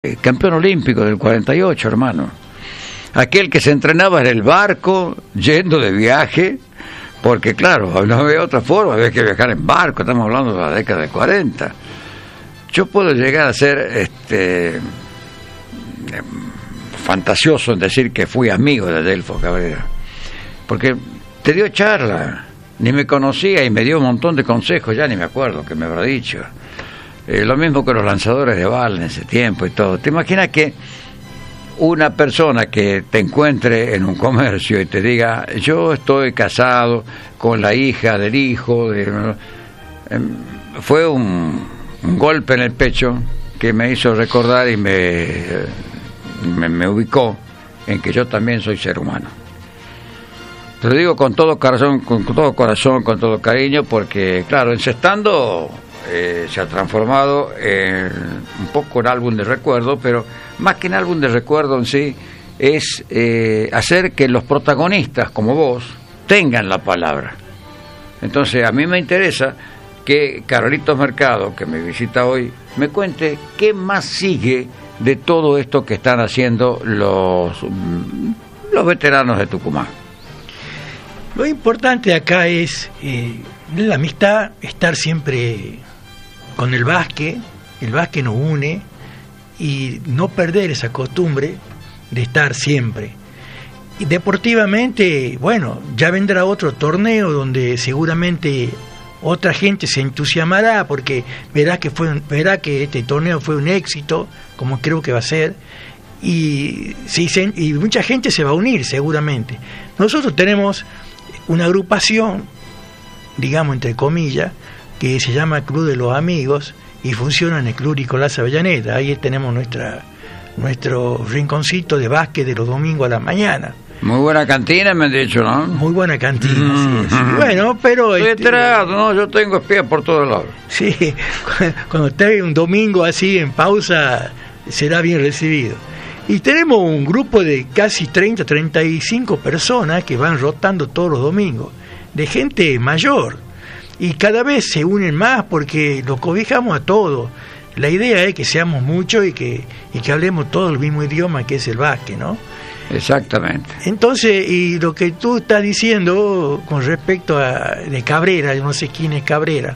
campeón olímpico del 48, hermano. Aquel que se entrenaba en el barco, yendo de viaje, porque claro, no había otra forma, había que viajar en barco, estamos hablando de la década del 40. Yo puedo llegar a ser fantasioso en decir que fui amigo de Adelfo Cabrera, porque te dio charla, ni me conocía y me dio un montón de consejos, ya ni me acuerdo que me habrá dicho. Lo mismo que los lanzadores de bala en ese tiempo y todo. ¿Te imaginas que una persona que te encuentre en un comercio y te diga, yo estoy casado con la hija del hijo, fue un golpe en el pecho que me hizo recordar y me ubicó en que yo también soy ser humano. Te lo digo con todo corazón, con todo cariño, porque claro, Encestando se ha transformado un poco en álbum de recuerdo, pero más que en álbum de recuerdo en sí, es hacer que los protagonistas, como vos, tengan la palabra. Entonces, a mí me interesa que Carlitos Mercado, que me visita hoy, me cuente qué más sigue de todo esto que están haciendo los veteranos de Tucumán. Lo importante acá es la amistad, estar siempre con el básquet nos une, y no perder esa costumbre de estar siempre. Y deportivamente, bueno, ya vendrá otro torneo donde seguramente otra gente se entusiasmará porque verá que este torneo fue un éxito, como creo que va a ser, y mucha gente se va a unir seguramente. Nosotros tenemos una agrupación, digamos entre comillas, que se llama Club de los Amigos, y funciona en el Club Nicolás Avellaneda. Ahí tenemos nuestro rinconcito de básquet de los domingos a la mañana. Muy buena cantina, me han dicho, ¿no? Muy buena cantina, sí. Bueno, pero... yo tengo espías por todos lados. Sí, cuando esté un domingo así en pausa, será bien recibido. Y tenemos un grupo de casi 35 personas que van rotando todos los domingos, de gente mayor. Y cada vez se unen más porque lo cobijamos a todos. La idea es que seamos muchos y que hablemos todo el mismo idioma que es el básquet, ¿no? Exactamente. Entonces, y lo que tú estás diciendo con respecto de Cabrera, yo no sé quién es Cabrera.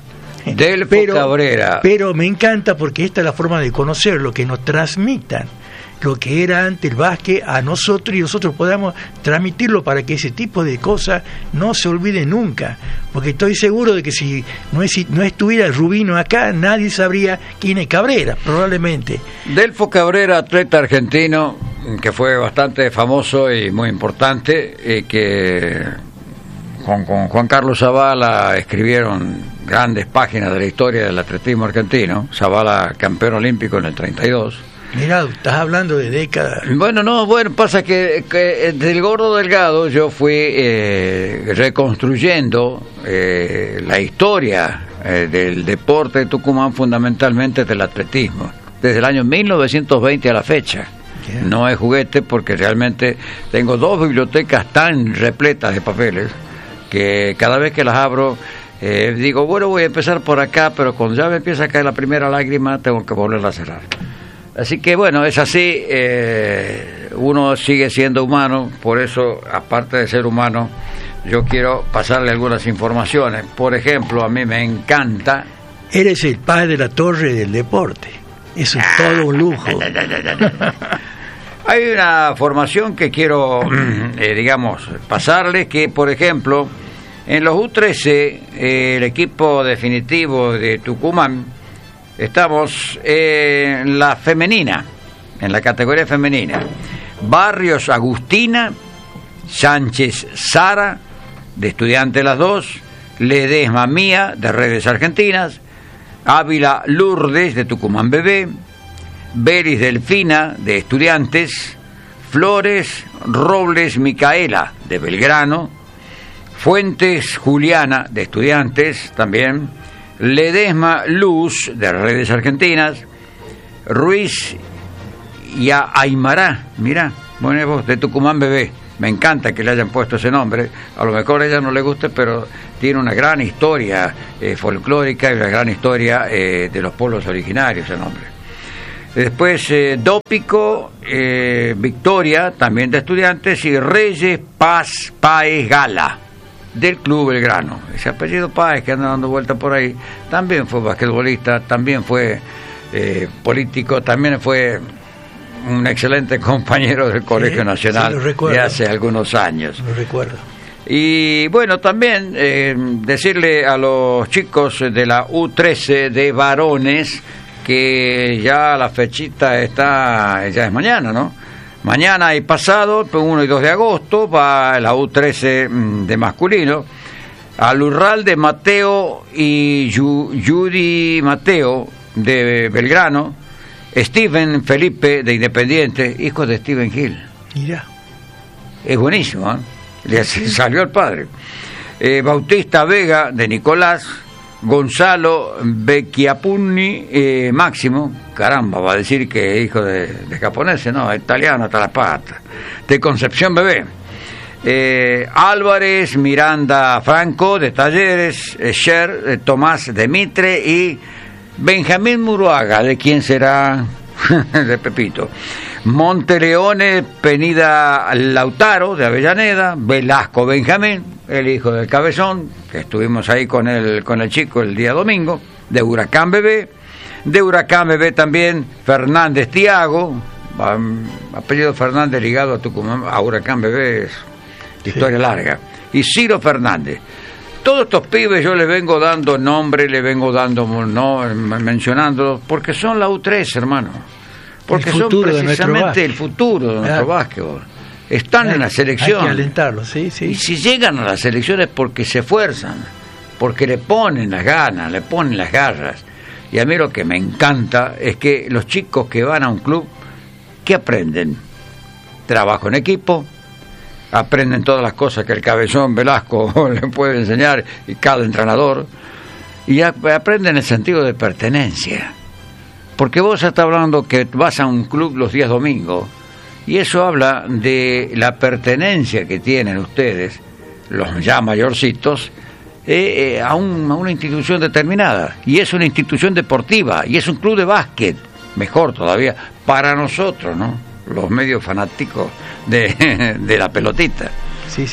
Cabrera. Pero me encanta porque esta es la forma de conocer, lo que nos transmitan, lo que era antes el básquet a nosotros, y nosotros podamos transmitirlo para que ese tipo de cosas no se olviden nunca, porque estoy seguro de que si no estuviera Rubino acá, nadie sabría quién es Cabrera, probablemente. Delfo Cabrera, atleta argentino, que fue bastante famoso y muy importante, que con Juan Carlos Zavala escribieron grandes páginas de la historia del atletismo argentino. Zavala, campeón olímpico en el 32. Mirá, estás hablando de décadas. Bueno, pasa que del Gordo Delgado yo fui reconstruyendo la historia del deporte de Tucumán, fundamentalmente del atletismo, desde el año 1920 a la fecha. Yeah. No es juguete, porque realmente tengo 2 bibliotecas tan repletas de papeles que cada vez que las abro digo, bueno, voy a empezar por acá, pero cuando ya me empieza a caer la primera lágrima tengo que volverla a cerrar. Así que bueno, es así, uno sigue siendo humano, por eso, aparte de ser humano, yo quiero pasarle algunas informaciones. Por ejemplo, a mí me encanta... Eres el padre de la torre del deporte, eso es todo un lujo. Hay una formación que quiero, pasarles, que por ejemplo, en los U13, el equipo definitivo de Tucumán, estamos en la femenina, en la categoría femenina. Barrios Agustina, Sánchez Sara, de Estudiantes las dos, Ledesma Mía, de Redes Argentinas, Ávila Lourdes, de Tucumán Bebé, Beris Delfina, de Estudiantes, Flores Robles Micaela, de Belgrano, Fuentes Juliana, de Estudiantes también, Ledesma Luz, de Redes Argentinas, Ruiz y Aymará, mirá, bueno, vos, de Tucumán Bebé. Me encanta que le hayan puesto ese nombre. A lo mejor a ella no le guste, pero tiene una gran historia folclórica y una gran historia de los pueblos originarios ese nombre. Después Dópico, Victoria, también de Estudiantes, y Reyes Páez Gala, del Club Belgrano. Ese apellido Páez que anda dando vuelta por ahí, también fue basquetbolista, también fue político, también fue un excelente compañero del Colegio Nacional de hace algunos años. Lo recuerdo. Y bueno, también decirle a los chicos de la U13 de varones que ya la fechita ya es mañana, ¿no? Mañana y pasado, 1 y 2 de agosto, va la U13 de masculino, al Urral de Mateo y Judy Mateo de Belgrano, Steven Felipe de Independiente, hijo de Steven Gil. Mira. Es buenísimo, ¿eh? Le salió al padre. Bautista Vega de Nicolás, Gonzalo Becchiapuni Máximo, caramba, va a decir que es hijo de japoneses, no, italiano hasta las patas, de Concepción Bebé. Álvarez Miranda Franco de Talleres, Sher Tomás de Mitre y Benjamín Muruaga, de quién será, de Pepito. Monteleone Penida Lautaro de Avellaneda, Velasco Benjamín, el hijo del Cabezón, que estuvimos ahí con el chico el día domingo, de Huracán Bebé también Fernández Tiago, apellido Fernández ligado a Tucumán, a Huracán Bebé, es historia larga, y Ciro Fernández. Todos estos pibes yo les vengo dando nombre, les vengo dando mencionándolos, porque son la U3, hermano. Porque son precisamente el futuro de nuestro básquetbol. Están en la selección. Hay que alentarlos, sí. Y si llegan a la selección es porque se esfuerzan, porque le ponen las ganas, le ponen las garras. Y a mí lo que me encanta es que los chicos que van a un club, ¿qué aprenden? Trabajo en equipo, aprenden todas las cosas que el Cabezón Velasco le puede enseñar y cada entrenador, y aprenden el sentido de pertenencia. Porque vos estás hablando que vas a un club los días domingos, y eso habla de la pertenencia que tienen ustedes, los ya mayorcitos, a una institución determinada. Y es una institución deportiva, y es un club de básquet, mejor todavía, para nosotros, ¿no? Los medios fanáticos de la pelotita. Sí.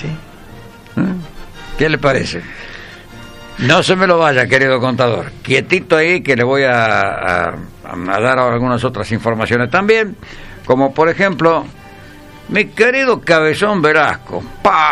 ¿Qué le parece? No se me lo vaya, querido contador. Quietito ahí, que le voy a dar ahora algunas otras informaciones también, como por ejemplo, mi querido Cabezón Velasco,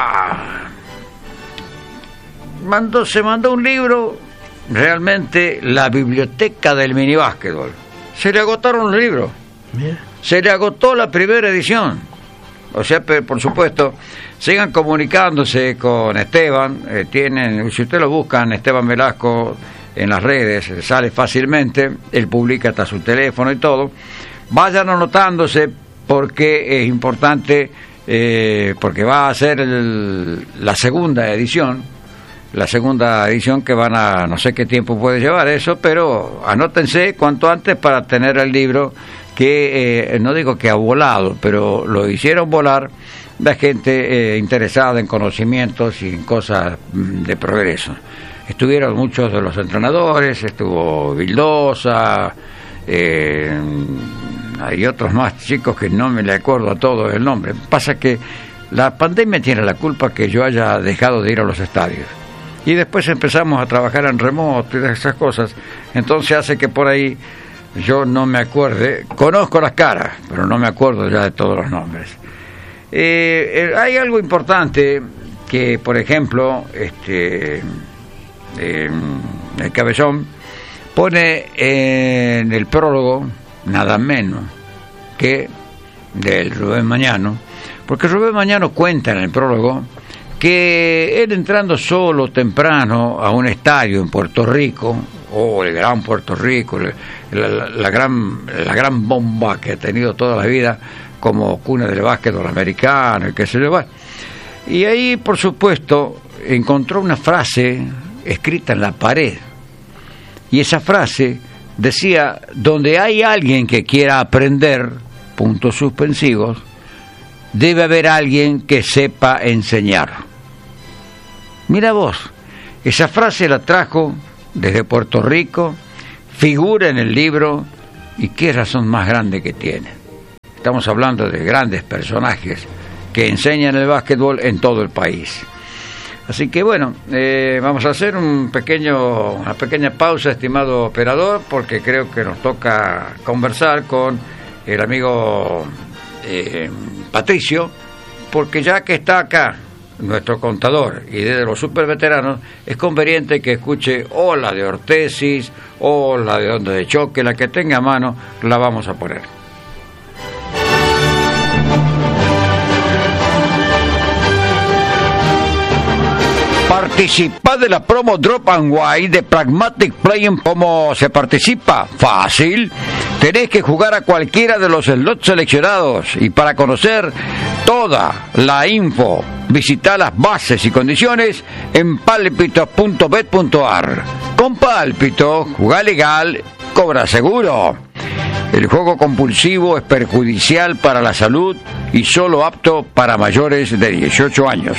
se mandó un libro, realmente la biblioteca del minibásquetbol. Se le agotaron los libros. Bien. Se le agotó la primera edición. O sea, por supuesto, sigan comunicándose con Esteban. Si usted lo buscan, Esteban Velasco, en las redes, sale fácilmente. Él publica hasta su teléfono y todo. Vayan anotándose porque es importante, porque va a ser la segunda edición que van a, no sé qué tiempo puede llevar eso, pero anótense cuanto antes para tener el libro que, no digo que ha volado, pero lo hicieron volar la gente interesada en conocimientos y en cosas de progreso. Estuvieron muchos de los entrenadores, estuvo Vildosa, hay otros más chicos que no me le acuerdo a todos el nombre. Pasa que la pandemia tiene la culpa que yo haya dejado de ir a los estadios. Y después empezamos a trabajar en remoto y esas cosas. Entonces hace que por ahí yo no me acuerde. Conozco las caras, pero no me acuerdo ya de todos los nombres. Hay algo importante que, por ejemplo, el Cabezón pone en el prólogo nada menos que del Rubén Mañano, porque Rubén Mañano cuenta en el prólogo que él entrando solo temprano a un estadio en Puerto Rico, el gran Puerto Rico, la gran bomba que ha tenido toda la vida como cuna del básquetbol americano y qué sé yo, y ahí por supuesto encontró una frase escrita en la pared, y esa frase decía: donde hay alguien que quiera aprender, puntos suspensivos, debe haber alguien que sepa enseñar. Mira vos, esa frase la trajo desde Puerto Rico, figura en el libro ¿Y qué razón más grande que tiene? Estamos hablando de grandes personajes que enseñan el básquetbol en todo el país. Así que bueno, vamos a hacer una pequeña pausa, estimado operador, porque creo que nos toca conversar con el amigo Patricio, porque ya que está acá nuestro contador y de los superveteranos, es conveniente que escuche o la de ortesis o la de onda de choque, la que tenga a mano, la vamos a poner. Participa de la promo Drop and Wide de Pragmatic Playing. ¿Cómo se participa? Fácil. Tenés que jugar a cualquiera de los slots seleccionados y para conocer toda la info, visita las bases y condiciones en palpitos.bet.ar. Con Pálpito, jugá legal, cobra seguro. El juego compulsivo es perjudicial para la salud y solo apto para mayores de 18 años.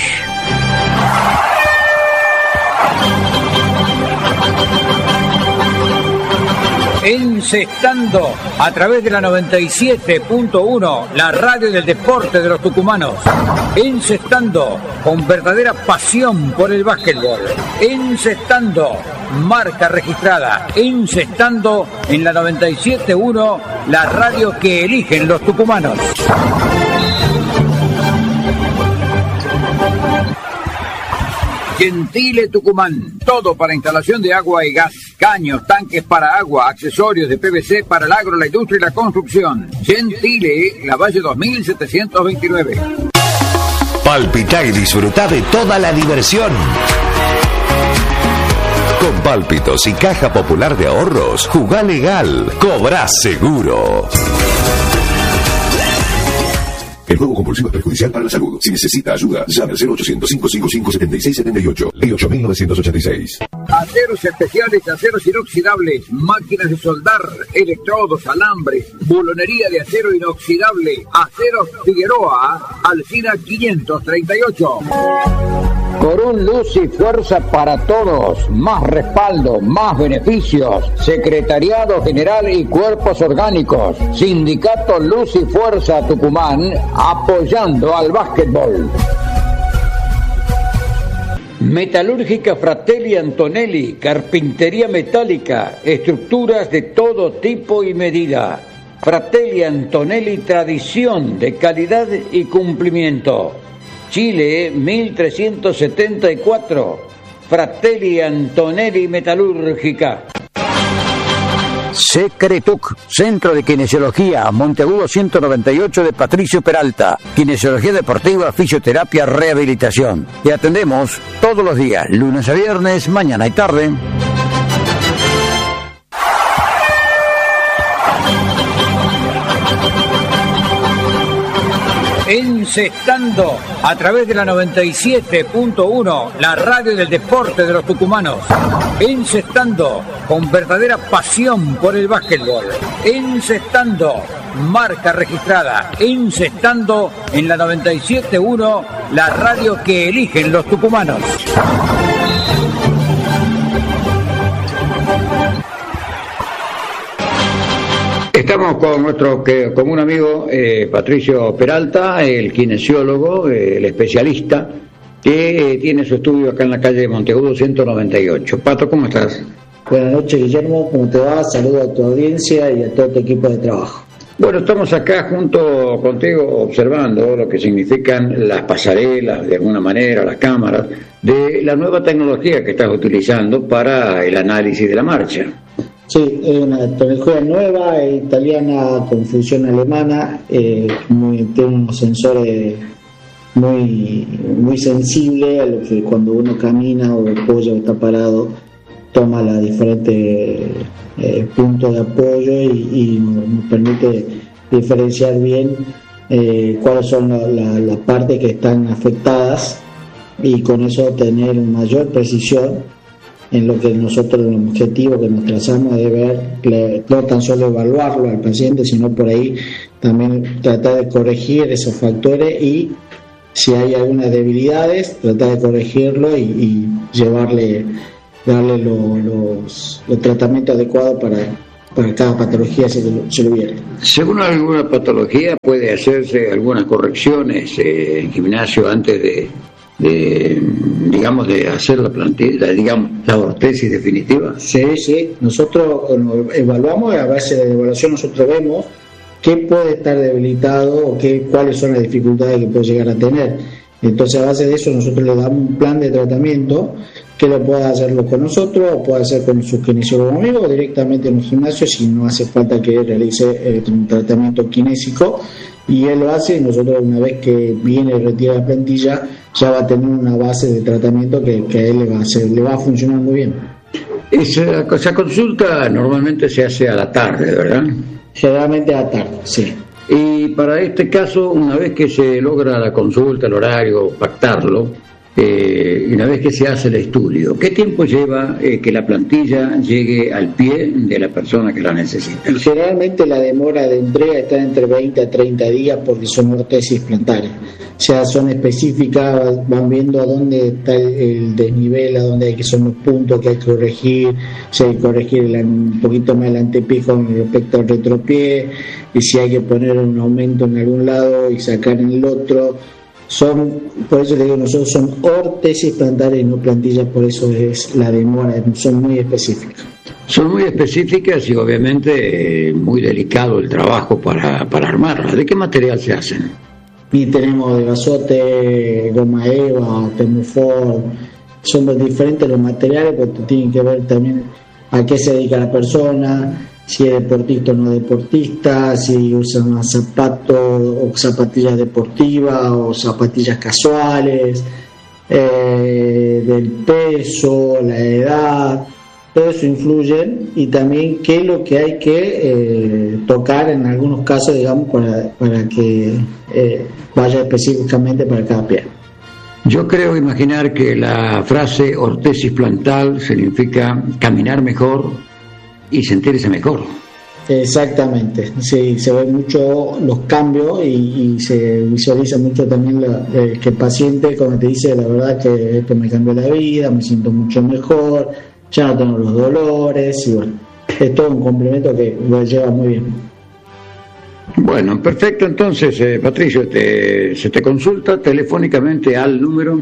Encestando a través de la 97.1, la radio del deporte de los tucumanos. Encestando con verdadera pasión por el básquetbol. Encestando, marca registrada. Encestando en la 97.1, la radio que eligen los tucumanos. Gentile Tucumán, todo para instalación de agua y gas, caños, tanques para agua, accesorios de PVC para el agro, la industria y la construcción. Gentile, La Valle 2729. Palpitá y disfrutá de toda la diversión. Con Pálpitos y Caja Popular de Ahorros, jugá legal, cobrá seguro. El juego compulsivo es perjudicial para la salud. Si necesita ayuda, llame al 0800-555-7678. Ley 8986. Aceros especiales, aceros inoxidables, máquinas de soldar, electrodos, alambres, bulonería de acero inoxidable. Aceros Figueroa, Alcina 538. Corún, luz y fuerza para todos. Más respaldo, más beneficios. Secretariado General y Cuerpos Orgánicos. Sindicato Luz y Fuerza Tucumán, apoyando al básquetbol. Metalúrgica Fratelli Antonelli, carpintería metálica, estructuras de todo tipo y medida. Fratelli Antonelli, tradición de calidad y cumplimiento. Chile 1374, Fratelli Antonelli Metalúrgica. Secretuc, Centro de Kinesiología, Monteagudo 198 de Patricio Peralta. Kinesiología deportiva, fisioterapia, rehabilitación. Y atendemos todos los días, lunes a viernes, mañana y tarde. Encestando a través de la 97.1, la radio del deporte de los tucumanos. Encestando con verdadera pasión por el básquetbol. Encestando, marca registrada. Encestando en la 97.1, la radio que eligen los tucumanos. Estamos con con un amigo, Patricio Peralta, el kinesiólogo, el especialista, que tiene su estudio acá en la calle de Monteagudo 198. Pato, ¿cómo estás? Buenas noches, Guillermo, ¿cómo te va? Saludos a tu audiencia y a todo tu equipo de trabajo. Bueno, estamos acá junto contigo observando lo que significan las pasarelas, de alguna manera, las cámaras, de la nueva tecnología que estás utilizando para el análisis de la marcha. Sí, es una tecnología nueva, italiana con función alemana, tiene unos sensores muy sensibles a lo que cuando uno camina o apoya o está parado, toma los diferentes puntos de apoyo y nos permite diferenciar bien cuáles son las partes que están afectadas y con eso tener una mayor precisión en lo que nosotros, el objetivo que nos trazamos es ver, no tan solo evaluarlo al paciente, sino por ahí también tratar de corregir esos factores y si hay algunas debilidades, tratar de corregirlo y darle los tratamientos adecuados para cada patología se lo viera. Según alguna patología puede hacerse algunas correcciones en gimnasio antes de hacer la plantilla, la ortesis definitiva. Sí, nosotros evaluamos, a base de la evaluación nosotros vemos qué puede estar debilitado o cuáles son las dificultades que puede llegar a tener. Entonces a base de eso nosotros le damos un plan de tratamiento que lo pueda hacerlo con nosotros o puede hacer con su kinesiólogo amigo o directamente en un gimnasio si no hace falta que realice un tratamiento kinésico, y él lo hace y nosotros una vez que viene y retira la plantilla ya va a tener una base de tratamiento que a él le va a funcionar muy bien. Esa consulta normalmente se hace a la tarde, ¿verdad? Generalmente a la tarde, sí. Y para este caso, una vez que se logra la consulta, el horario, pactarlo, y una vez que se hace el estudio, ¿qué tiempo lleva que la plantilla llegue al pie de la persona que la necesita? Generalmente la demora de entrega está entre 20 a 30 días porque son ortesis plantares. O sea, son específicas, van viendo a dónde está el desnivel, a dónde son los puntos que hay que corregir, si hay que corregir un poquito más el antepié con respecto al retropié, y si hay que poner un aumento en algún lado y sacar en el otro. Por eso le digo, nosotros son ortesis plantares y no plantillas, por eso es la demora, son muy específicas. Son muy específicas y obviamente muy delicado el trabajo para armarlas. ¿De qué material se hacen? Y tenemos de basote, goma eva, termofor, son diferentes los materiales, porque tienen que ver también a qué se dedica la persona, si es deportista o no deportista, si usan zapatos o zapatillas deportivas o zapatillas casuales, del peso, la edad, todo eso influye, y también qué es lo que hay que tocar en algunos casos, digamos, para que vaya específicamente para cada pie. Yo creo imaginar que la frase ortesis plantar significa caminar mejor y sentirse mejor. Exactamente, sí, se ven mucho los cambios y se visualiza mucho también que el paciente cuando te dice la verdad que esto me cambió la vida, me siento mucho mejor, ya no tengo los dolores, y bueno, es todo un complemento que lo lleva muy bien. Bueno, perfecto, entonces Patricio, se te consulta telefónicamente al número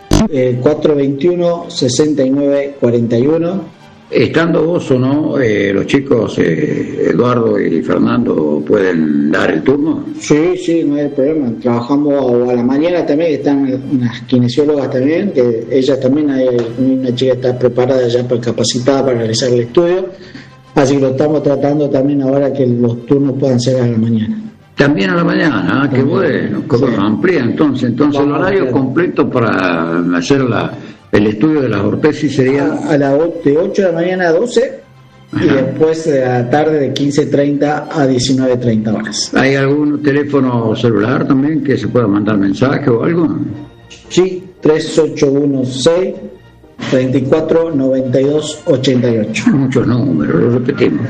421-6941. Estando vos o no, los chicos Eduardo y Fernando pueden dar el turno. Sí, no hay problema. Trabajamos a la mañana también, están unas kinesiólogas también, que ellas también, hay una chica que está preparada ya capacitada para realizar el estudio, así que lo estamos tratando también ahora que los turnos puedan ser a la mañana. También a la mañana, qué bueno, sí. Amplía entonces el horario completo para hacer el estudio de las ortesis sería de 8 de la mañana a 12. Ajá. Y después de la tarde de 15:30 a 19:30 horas. ¿Hay algún teléfono celular también que se pueda mandar mensaje o algo? Sí, 3816-349288. Muchos números, lo repetimos.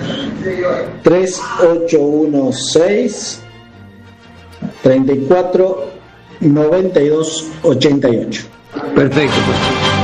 3816-349288. Perfecto, pues.